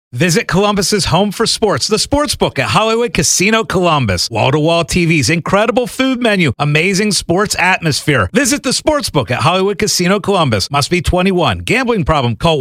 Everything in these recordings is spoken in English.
Visit Columbus's home for sports, the Sportsbook at Hollywood Casino Columbus. Wall-to-wall TVs, incredible food menu, amazing sports atmosphere. Visit the Sportsbook at Hollywood Casino Columbus. Must be 21. Gambling problem? Call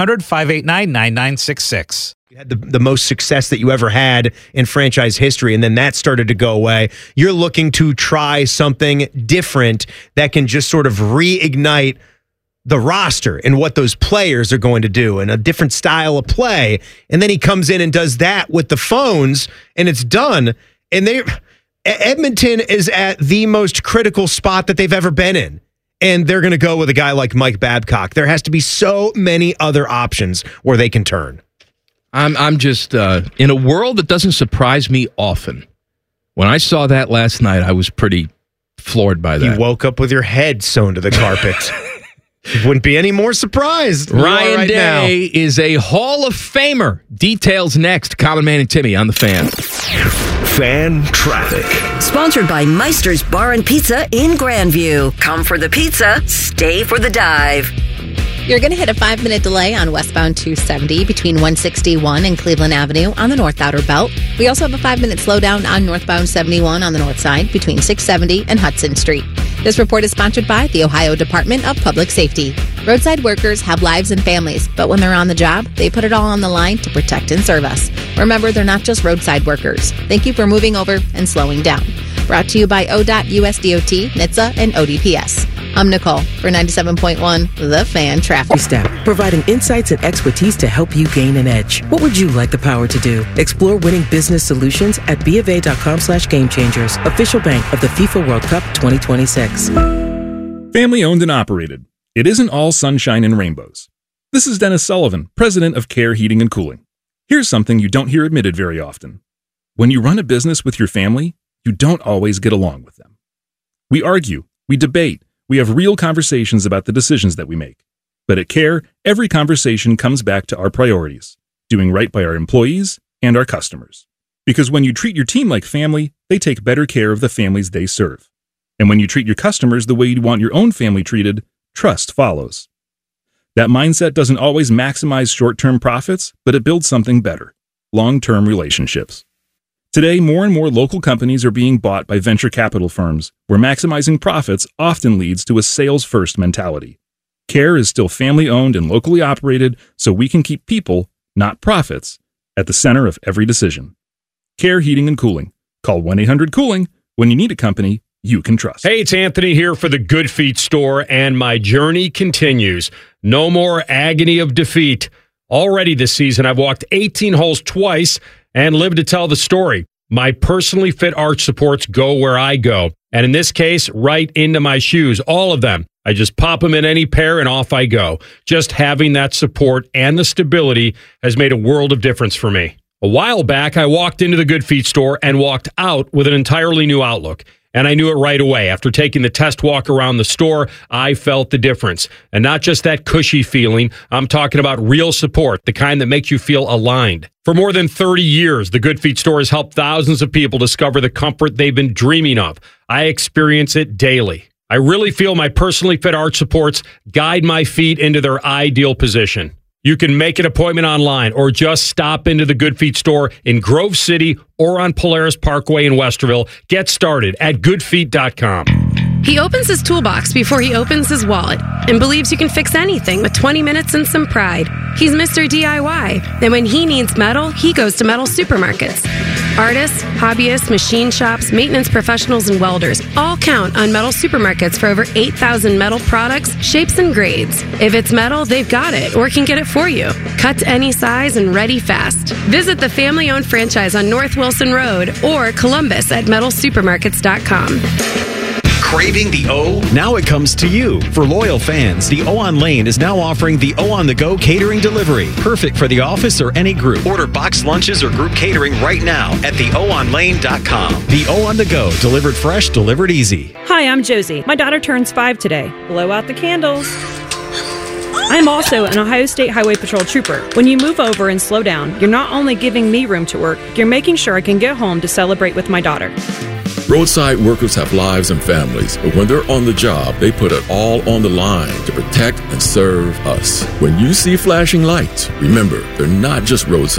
1-800-589-9966. You had the most success that you ever had in franchise history, and then that started to go away. You're looking to try something different that can just sort of reignite the roster and what those players are going to do and a different style of play. And then he comes in and does that with the phones, and it's done. And Edmonton is at the most critical spot that they've ever been in. And they're going to go with a guy like Mike Babcock. There has to be so many other options where they can turn. I'm just in a world that doesn't surprise me often. When I saw that last night, I was pretty floored by that. You woke up with your head sewn to the carpet. You wouldn't be any more surprised. Ryan Day is a Hall of Famer. Details next. Common Man and Timmy on the Fan. Fan Traffic. Sponsored by Meister's Bar and Pizza in Grandview. Come for the pizza, stay for the dive. You're going to hit a 5-minute delay on westbound 270 between 161 and Cleveland Avenue on the North Outer Belt. We also have a 5-minute slowdown on northbound 71 on the north side between 670 and Hudson Street. This report is sponsored by the Ohio Department of Public Safety. Roadside workers have lives and families, but when they're on the job, they put it all on the line to protect and serve us. Remember, they're not just roadside workers. Thank you for moving over and slowing down. Brought to you by ODOT, USDOT, NHTSA, and ODPS. I'm Nicole for 97.1 The Fan Traffic. Step, providing insights and expertise to help you gain an edge. What would you like the power to do? Explore winning business solutions at BofA.com/gamechangers. Official bank of the FIFA World Cup 2026. Family owned and operated. It isn't all sunshine and rainbows. This is Dennis Sullivan, president of Care Heating and Cooling. Here's something you don't hear admitted very often. When you run a business with your family, you don't always get along with them. We argue, we debate, we have real conversations about the decisions that we make. But at Care, every conversation comes back to our priorities, doing right by our employees and our customers. Because when you treat your team like family, they take better care of the families they serve. And when you treat your customers the way you want your own family treated, trust follows. That mindset doesn't always maximize short-term profits, but it builds something better, long-term relationships. Today, more and more local companies are being bought by venture capital firms, where maximizing profits often leads to a sales-first mentality. Care is still family-owned and locally operated, so we can keep people, not profits, at the center of every decision. Care Heating and Cooling. Call 1-800-COOLING when you need a company you can trust. Hey, it's Anthony here for the Good Feet store, and my journey continues. No more agony of defeat. Already this season, I've walked 18 holes twice and lived to tell the story. My personally fit arch supports go where I go. And in this case, right into my shoes, all of them. I just pop them in any pair and off I go. Just having that support and the stability has made a world of difference for me. A while back, I walked into the Good Feet store and walked out with an entirely new outlook. And I knew it right away. After taking the test walk around the store, I felt the difference. And not just that cushy feeling, I'm talking about real support, the kind that makes you feel aligned. For more than 30 years, the Good Feet store has helped thousands of people discover the comfort they've been dreaming of. I experience it daily. I really feel my personally fit arch supports guide my feet into their ideal position. You can make an appointment online or just stop into the Good Feet store in Grove City or on Polaris Parkway in Westerville. Get started at goodfeet.com. He opens his toolbox before he opens his wallet and believes you can fix anything with 20 minutes and some pride. He's Mr. DIY. And when he needs metal, he goes to Metal Supermarkets. Artists, hobbyists, machine shops, maintenance professionals, and welders all count on Metal Supermarkets for over 8,000 metal products, shapes, and grades. If it's metal, they've got it or can get it for you. Cut to any size and ready fast. Visit the family-owned franchise on North Wilson Road or Columbus at metalsupermarkets.com. Craving the O? Now it comes to you. For loyal fans, the O on Lane is now offering the O on the Go catering delivery. Perfect for the office or any group. Order boxed lunches or group catering right now at theoonlane.com. The O on the Go, delivered fresh, delivered easy. Hi, I'm Josie. My daughter turns 5 today. Blow out the candles. I'm also an Ohio State Highway Patrol trooper. When you move over and slow down, you're not only giving me room to work, you're making sure I can get home to celebrate with my daughter. Roadside workers have lives and families, but when they're on the job, they put it all on the line to protect and serve us. When you see flashing lights, remember, they're not just roadside